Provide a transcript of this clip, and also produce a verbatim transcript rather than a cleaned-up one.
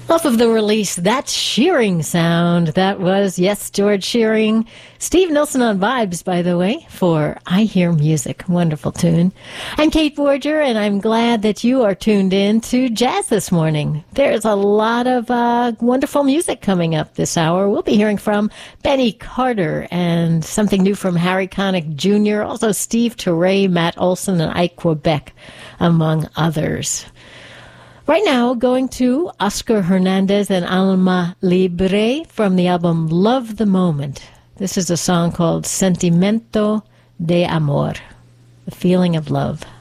Off of the release, That Shearing Sound. That was, yes, George Shearing. Steve Nilsson on vibes, by the way, for I Hear Music. Wonderful tune. I'm Kate Borger, and I'm glad that you are tuned in to Jazz this morning. There's a lot of uh, wonderful music coming up this hour. We'll be hearing from Benny Carter and something new from Harry Connick Junior, also Steve Turre, Matt Olson, and Ike Quebec, among others. Right now, going to Oscar Hernandez and Alma Libre from the album Love the Moment. This is a song called Sentimento de Amor, the feeling of love.